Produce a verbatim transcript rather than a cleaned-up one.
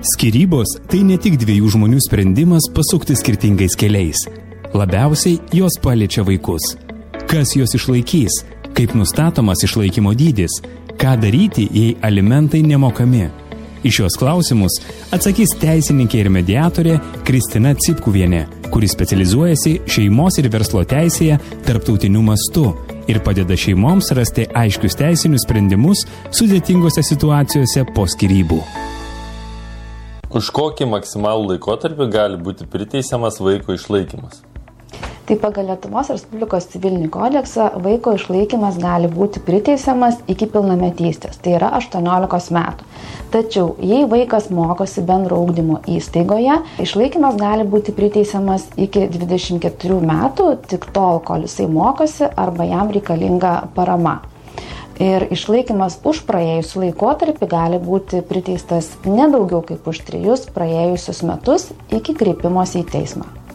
Skyrybos tai ne tik dviejų žmonių sprendimas pasukti skirtingais keliais. Labiausiai jos paliečia vaikus. Kas juos išlaikys? Kaip nustatomas išlaikymo dydis? Ką daryti, jei alimentai nemokami? Į šios klausimus atsakys teisininkė ir mediatorė Kristina Cipkuvienė, kuri specializuojasi šeimos ir verslo teisėje tarptautiniu mastu ir padeda šeimoms rasti aiškius teisinius sprendimus sudėtingose situacijose po skyrybų. Už kokį maksimalų laikotarpį gali būti priteisiamas vaiko išlaikymas? Tai pagal Lietuvos Respublikos civilinį kodeksą vaiko išlaikymas gali būti priteisiamas iki pilnametystės, tai yra aštuoniolikos metų. Tačiau, jei vaikas mokosi bendro ugdymo įstaigoje, išlaikymas gali būti priteisiamas iki dvidešimt keturių metų, tik tol, kol jisai mokosi arba jam reikalinga parama. Ir išlaikymas už praėjusių laikotarpį gali būti priteistas nedaugiau kaip už trejus praėjusius metus iki kreipimosi į teismą.